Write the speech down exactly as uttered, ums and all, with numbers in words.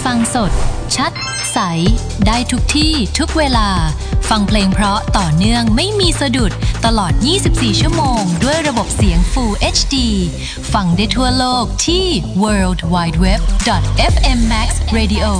ฟังสดชัดใสได้ทุกที่ทุกเวลาฟังเพลงเพราะต่อเนื่องไม่มีสะดุดตลอดยี่สิบสี่ชั่วโมงด้วยระบบเสียง Full เอช ดี ฟังได้ทั่วโลกที่ ดับเบิลยู ดับเบิลยู ดับเบิลยู ดอท เอฟ เอ็ม แม็กซ์ เรดิโอ